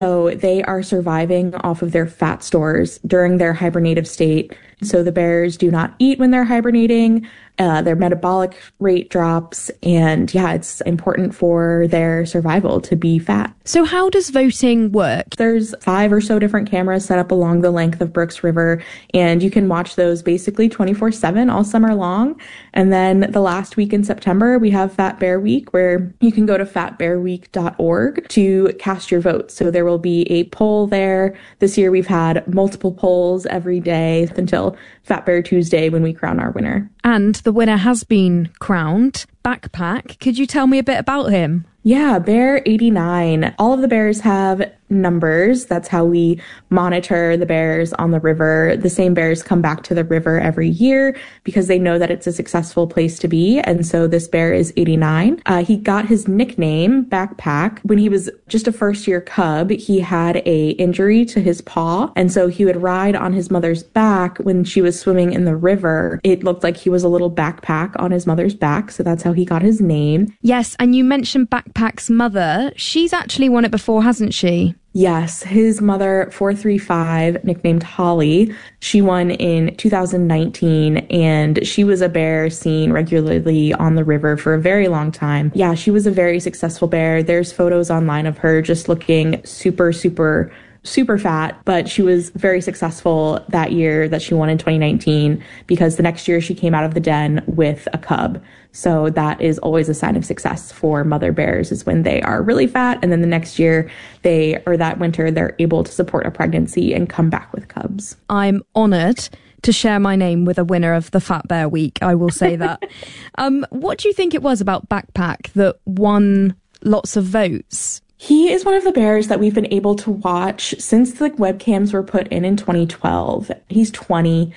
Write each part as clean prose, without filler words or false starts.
So they are surviving off of their fat stores during their hibernative state. So the bears do not eat when they're hibernating. Their metabolic rate drops. And yeah, it's important for their survival to be fat. So how does voting work? There's 5 or so different cameras set up along the length of Brooks River, and you can watch those basically 24/7 all summer long. And then the last week in September, we have Fat Bear Week, where you can go to fatbearweek.org to cast your vote. So there will be a poll there. This year we've had multiple polls every day until Fat Bear Tuesday when we crown our winner. And the winner has been crowned. Backpack, could you tell me a bit about him? Yeah, Bear 89. All of the bears have numbers. That's how we monitor the bears on the river. The same bears come back to the river every year because they know that it's a successful place to be. And so this bear is 89. He got his nickname, Backpack, when he was just a first-year cub. He had a injury to his paw. And so he would ride on his mother's back when she was swimming in the river. It looked like he was a little backpack on his mother's back. So that's how he got his name. Yes, and you mentioned Backpack's mother. She's actually won it before, hasn't she? Yes, his mother, 435, nicknamed Holly, she won in 2019, and she was a bear seen regularly on the river for a very long time. Yeah, she was a very successful bear. There's photos online of her just looking super fat, but she was very successful that year that she won in 2019 because the next year she came out of the den with a cub. So that is always a sign of success for mother bears, is when they are really fat, and then the next year that winter they're able to support a pregnancy and come back with cubs. I'm honored to share my name with a winner of the Fat Bear Week, I will say that. What do you think it was about Backpack that won lots of votes? He is one of the bears that we've been able to watch since the webcams were put in 2012. He's 20,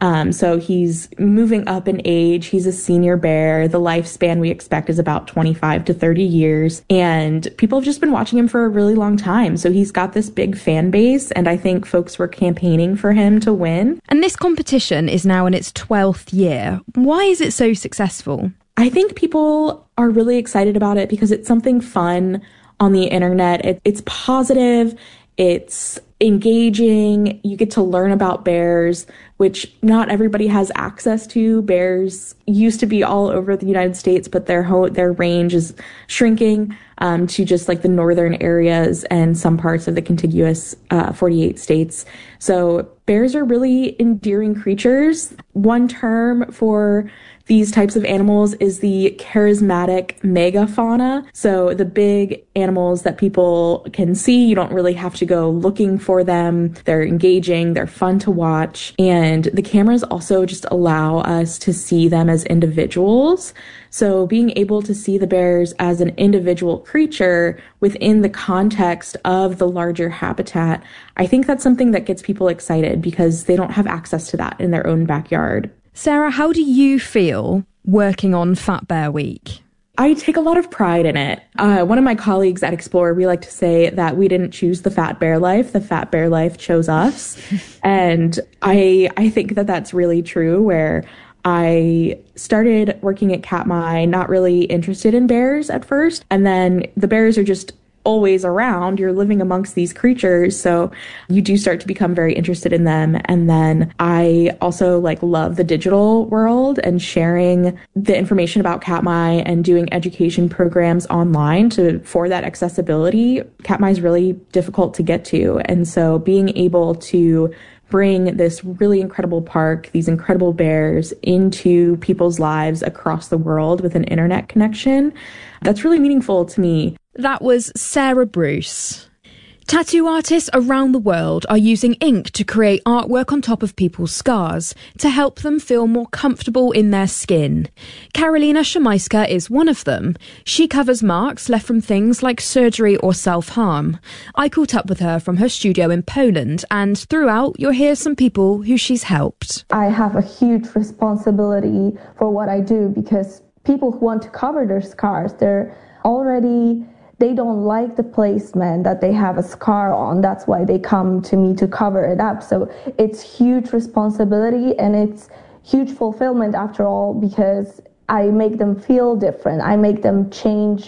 so he's moving up in age. He's a senior bear. The lifespan we expect is about 25 to 30 years, and people have just been watching him for a really long time. So he's got this big fan base, and I think folks were campaigning for him to win. And this competition is now in its 12th year. Why is it so successful? I think people are really excited about it because it's something fun on the internet. It's positive, it's engaging, you get to learn about bears, which not everybody has access to. Bears used to be all over the United States, but their range is shrinking to just like the northern areas and some parts of the contiguous 48 states. So bears are really endearing creatures. One term for these types of animals is the charismatic megafauna. So the big animals that people can see, you don't really have to go looking for them. They're engaging, they're fun to watch. And the cameras also just allow us to see them as individuals. So being able to see the bears as an individual creature within the context of the larger habitat, I think that's something that gets people excited because they don't have access to that in their own backyard. Sarah, how do you feel working on Fat Bear Week? I take a lot of pride in it. One of my colleagues at Explorer, we like to say that we didn't choose the fat bear life. The fat bear life chose us. And I think that that's really true, where I started working at Katmai not really interested in bears at first. And then the bears are just always around. You're living amongst these creatures, so you do start to become very interested in them. And then I also love the digital world and sharing the information about Katmai and doing education programs online for that accessibility. Katmai is really difficult to get to, and so being able to bring this really incredible park, these incredible bears, into people's lives across the world with an internet connection, that's really meaningful to me. That was Sarah Bruce. Tattoo artists around the world are using ink to create artwork on top of people's scars to help them feel more comfortable in their skin. Karolina Szymańska is one of them. She covers marks left from things like surgery or self-harm. I caught up with her from her studio in Poland, and throughout you'll hear some people who she's helped. I have a huge responsibility for what I do because people who want to cover their scars, they don't like the placement that they have a scar on. That's why they come to me to cover it up. So it's huge responsibility and it's huge fulfillment after all, because I make them feel different. I make them change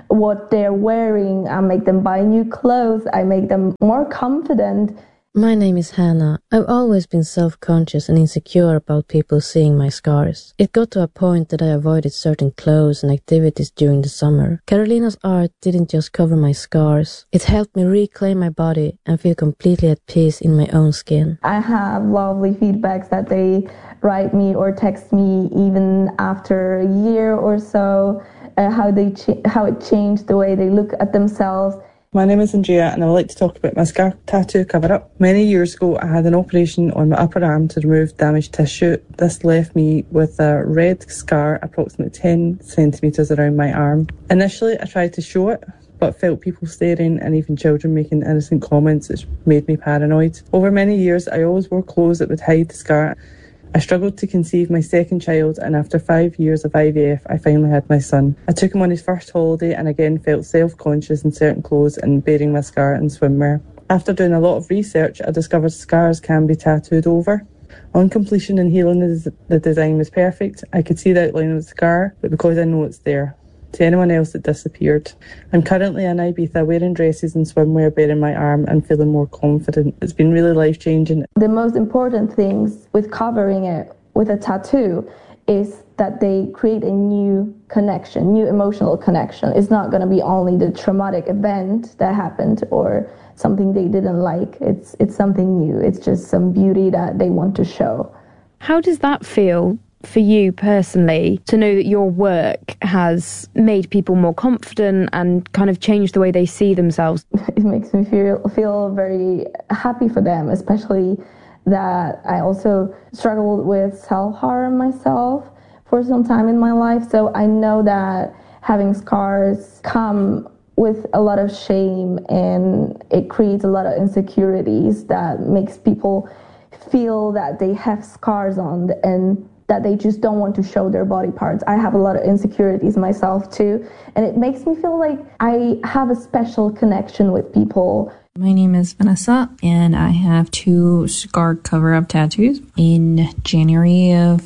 what they're wearing. I make them buy new clothes. I make them more confident. My name is Hannah. I've always been self-conscious and insecure about people seeing my scars. It got to a point that I avoided certain clothes and activities during the summer. Carolina's art didn't just cover my scars. It helped me reclaim my body and feel completely at peace in my own skin. I have lovely feedbacks that they write me or text me even after a year or so, how it changed the way they look at themselves. My name is Andrea and I would like to talk about my scar tattoo cover-up. Many years ago I had an operation on my upper arm to remove damaged tissue. This left me with a red scar approximately 10 centimetres around my arm. Initially I tried to show it, but felt people staring and even children making innocent comments, which made me paranoid. Over many years I always wore clothes that would hide the scar. I struggled to conceive my second child, and after 5 years of IVF, I finally had my son. I took him on his first holiday and again felt self-conscious in certain clothes and bearing my scar in swimwear. After doing a lot of research, I discovered scars can be tattooed over. On completion and healing, the design was perfect. I could see the outline of the scar, but because I know it's there. To anyone else, it disappeared. I'm currently in Ibiza wearing dresses and swimwear bearing my arm and feeling more confident. It's been really life-changing. The most important things with covering it with a tattoo is that they create a new connection, new emotional connection. It's not going to be only the traumatic event that happened or something they didn't like. It's something new. It's just some beauty that they want to show. How does that feel for you personally, to know that your work has made people more confident and kind of changed the way they see themselves? It makes me feel very happy for them, especially that I also struggled with self-harm myself for some time in my life. So I know that having scars come with a lot of shame, and it creates a lot of insecurities that makes people feel that they have scars on and that they just don't want to show their body parts. I have a lot of insecurities myself too, and it makes me feel like I have a special connection with people. My name is Vanessa, and I have 2 scar cover-up tattoos. In January of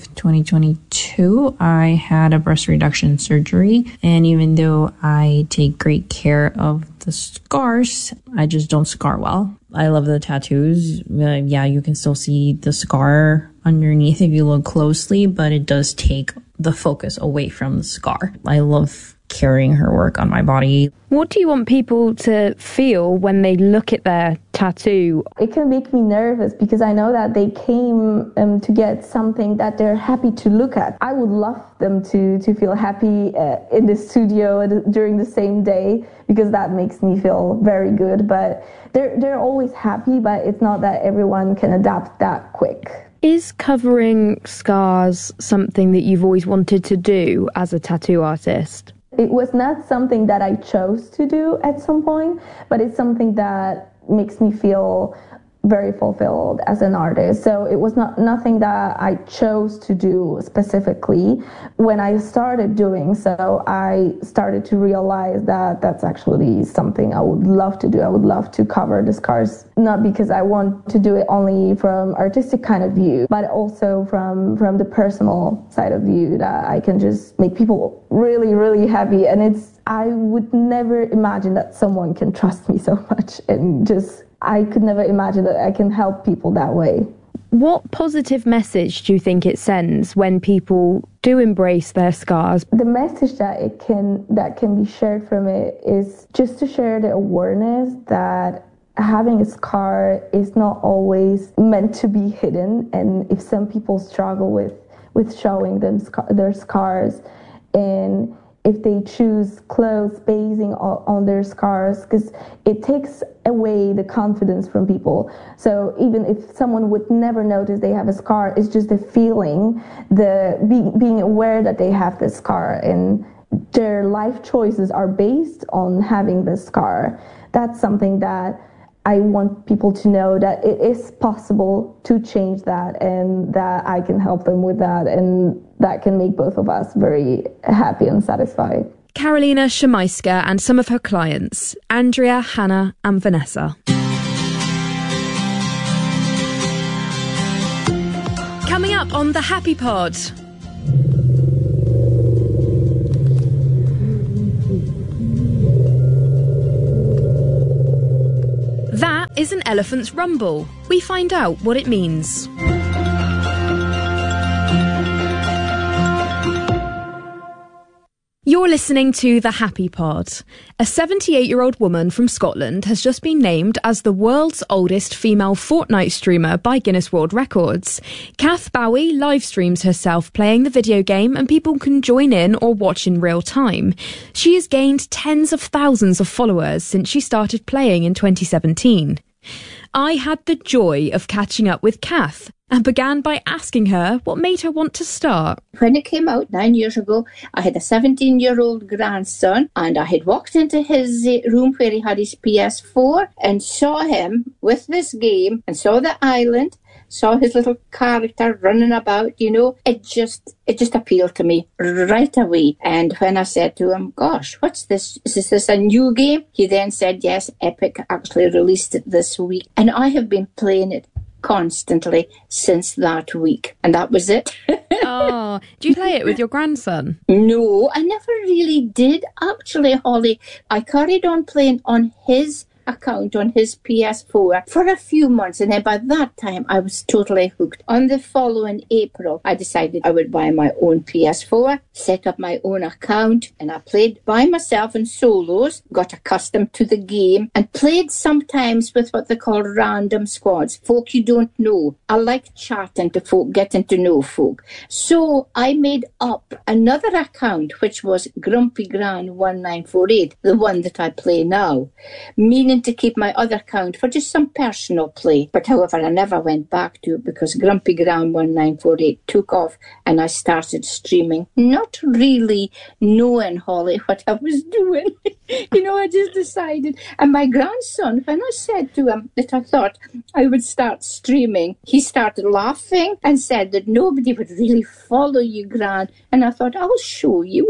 2022, I had a breast reduction surgery, and even though I take great care of the scars, I just don't scar well. I love the tattoos. Yeah, you can still see the scar underneath if you look closely, but it does take the focus away from the scar. I love carrying her work on my body. What do you want people to feel when they look at their tattoo? It can make me nervous because I know that they came to get something that they're happy to look at. I would love them to feel happy in the studio during the same day, because that makes me feel very good. But they're always happy, but it's not that everyone can adapt that quick. Is covering scars something that you've always wanted to do as a tattoo artist? It was not something that I chose to do at some point, but it's something that makes me feel very fulfilled as an artist. So it was nothing that I chose to do specifically. When I started doing so, I started to realize that that's actually something I would love to do. I would love to cover the scars, not because I want to do it only from artistic kind of view, but also from the personal side of view, that I can just make people really, really happy. And I would never imagine that someone can trust me so much, and I could never imagine that I can help people that way. What positive message do you think it sends when people do embrace their scars? The message that can be shared from it is just to share the awareness that having a scar is not always meant to be hidden. And if some people struggle with showing their scars, and if they choose clothes basing on their scars, because it takes away the confidence from people. So even if someone would never notice they have a scar, it's just the feeling, being aware that they have this scar, and their life choices are based on having this scar. That's something that I want people to know, that it is possible to change that, and that I can help them with that, and that can make both of us very happy and satisfied. Karolina Szymańska and some of her clients, Andrea, Hannah and Vanessa. Coming up on the Happy Pod. What is an elephant's rumble? We find out what it means. You're listening to The Happy Pod. A 78-year-old woman from Scotland has just been named as the world's oldest female Fortnite streamer by Guinness World Records. Kath Bowie live streams herself playing the video game and people can join in or watch in real time. She has gained tens of thousands of followers since she started playing in 2017. I had the joy of catching up with Kath and began by asking her what made her want to start. When it came out 9 years ago, I had a 17-year-old grandson, and I had walked into his room where he had his PS4 and saw him with this game and saw the island, saw his little character running about, you know. It just appealed to me right away. And when I said to him, gosh, what's this? Is this a new game? He then said, yes, Epic actually released it this week. And I have been playing it constantly since that week. And that was it. Oh, do you play it with your grandson? No, I never really did, actually, Holly. I carried on playing on his account on his PS4 for a few months, and then by that time I was totally hooked. On the following April, I decided I would buy my own PS4, set up my own account, and I played by myself in solos, got accustomed to the game, and played sometimes with what they call random squads, folk you don't know. I like chatting to folk, getting to know folk. So I made up another account, which was Grumpy Gran 1948, the one that I play now, meaning to keep my other account for just some personal play. But however, I never went back to it because Grumpy Gran 1948 took off and I started streaming, not really knowing, Holly, what I was doing. You know, I just decided. And my grandson, when I said to him that I thought I would start streaming, he started laughing and said that nobody would really follow you, Gran. And I thought, I'll show you.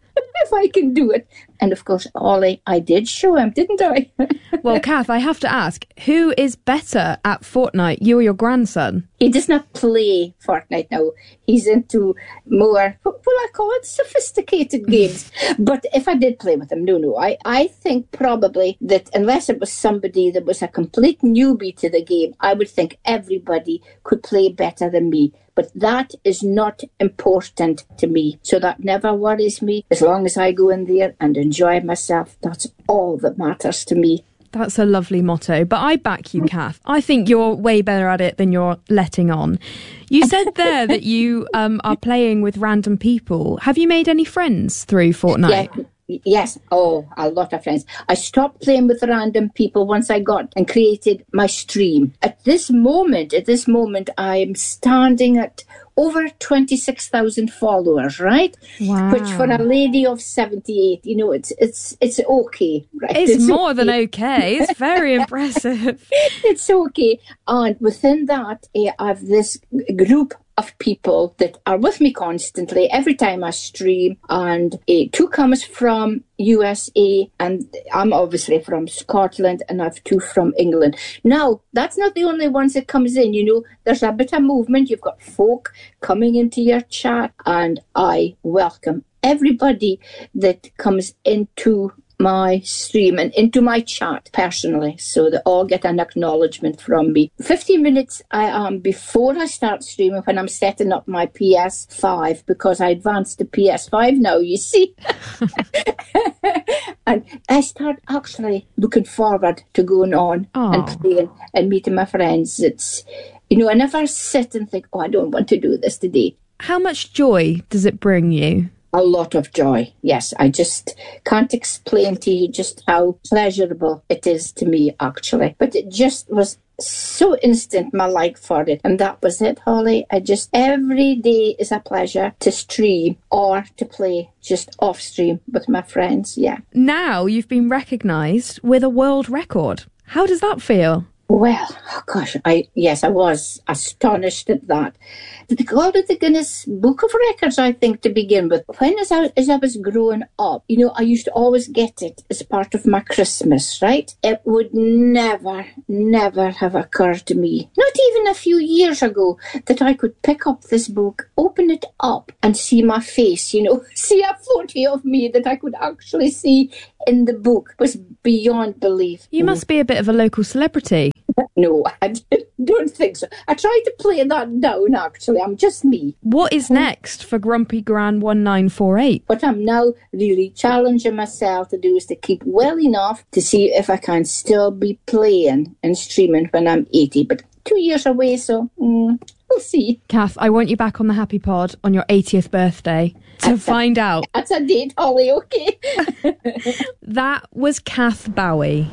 If I can do it. And of course, Ollie, I did show him, didn't I? Well, Kath, I have to ask, who is better at Fortnite, you or your grandson? He does not play Fortnite now. He's into more, what will I call it, sophisticated games. But if I did play with him, no. I think probably that unless it was somebody that was a complete newbie to the game, I would think everybody could play better than me. But that is not important to me. So that never worries me. As long as I go in there and enjoy myself, that's all that matters to me. That's a lovely motto. But I back you, Kath. I think you're way better at it than you're letting on. You said there that you are playing with random people. Have you made any friends through Fortnite? Yeah. Yes. Oh, a lot of friends. I stopped playing with random people once I got and created my stream. At this moment, I'm standing at over 26,000 followers, right? Wow. Which for a lady of 78, you know, it's okay, right? It's more than okay. It's very impressive. It's okay. And within that, I have this group of people that are with me constantly every time I stream, and two comes from USA, and I'm obviously from Scotland, and I have two from England. Now, that's not the only ones that comes in, you know, there's a bit of movement. You've got folk coming into your chat, and I welcome everybody that comes into my stream and into my chat personally, so they all get an acknowledgement from me. 15 minutes before I start streaming, when I'm setting up my PS5, because I advanced to PS5 now, you see. And I start actually looking forward to going on and playing and meeting my friends. It's, you know, I never sit and think, I don't want to do this today. How much joy does it bring you? A lot of joy, yes. I just can't explain to you just how pleasurable it is to me, actually. But it just was so instant, my like for it. And that was it, Holly. Every day is a pleasure to stream or to play just off stream with my friends, yeah. Now you've been recognised with a world record. How does that feel? Well, oh gosh, I was astonished at that. They called it the Guinness Book of Records, I think, to begin with. As I was growing up, you know, I used to always get it as part of my Christmas, right? It would never have occurred to me, not even a few years ago, that I could pick up this book, open it up and see my face, you know, see a photo of me that I could actually see in the book was beyond belief. You must be a bit of a local celebrity. No, I don't think so. I tried to play that down, actually. I'm just me. What is next for Grumpy Gran 1948? What I'm now really challenging myself to do is to keep well enough to see if I can still be playing and streaming when I'm 80. But 2 years away, so we'll see. Kath, I want you back on the Happy Pod on your 80th birthday to find out. That's a date, Holly, okay? That was Kath Bowie.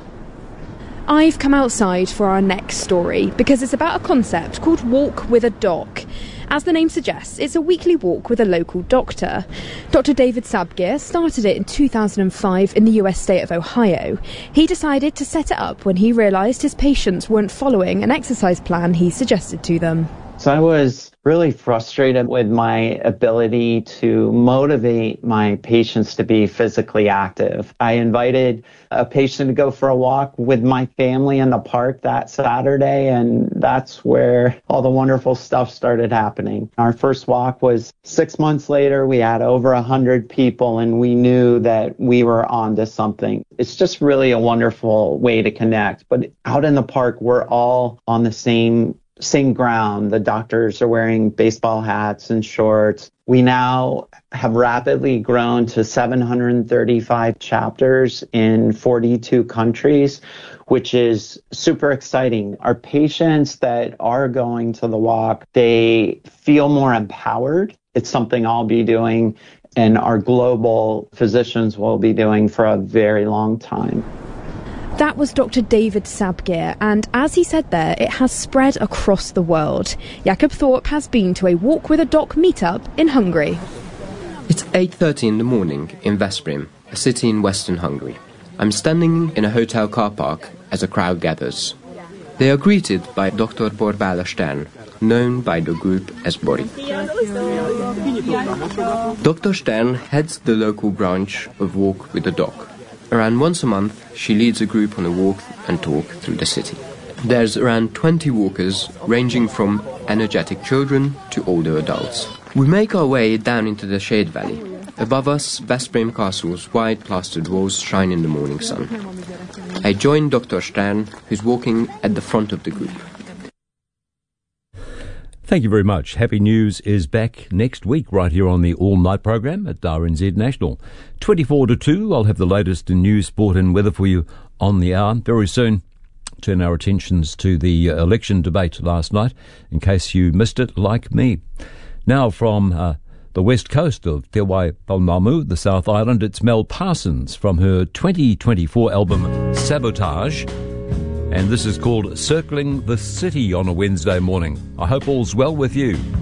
I've come outside for our next story because it's about a concept called Walk with a Doc. As the name suggests, it's a weekly walk with a local doctor. Dr. David Sabgir started it in 2005 in the US state of Ohio. He decided to set it up when he realised his patients weren't following an exercise plan he suggested to them. So I was really frustrated with my ability to motivate my patients to be physically active. I invited a patient to go for a walk with my family in the park that Saturday, and that's where all the wonderful stuff started happening. Our first walk was 6 months later. We had over 100 people, and we knew that we were onto something. It's just really a wonderful way to connect. But out in the park, we're all on the same ground. The doctors are wearing baseball hats and shorts. We now have rapidly grown to 735 chapters in 42 countries, which is super exciting. Our patients that are going to the walk, they feel more empowered. It's something I'll be doing and our global physicians will be doing for a very long time. That was Dr. David Sabgir, and as he said there, it has spread across the world. Jakob Thorpe has been to a Walk with a Doc meetup in Hungary. It's 8:30 in the morning in Veszprém, a city in western Hungary. I'm standing in a hotel car park as a crowd gathers. They are greeted by Dr. Borbála Stern, known by the group as Bori. Dr. Stern heads the local branch of Walk with a Doc. Around once a month, she leads a group on a walk and talk through the city. There's around 20 walkers, ranging from energetic children to older adults. We make our way down into the Shade Valley. Above us, Veszprém Castle's wide plastered walls shine in the morning sun. I join Dr. Stern, who's walking at the front of the group. Thank you very much. Happy News is back next week right here on the All Night program at RNZ National. 24 to 2, I'll have the latest in news, sport and weather for you on the hour. Very soon, turn our attentions to the election debate last night, in case you missed it like me. Now from the west coast of Te Waipaonamu, the South Island, it's Mel Parsons from her 2024 album Sabotage. And this is called Circling the City on a Wednesday morning. I hope all's well with you.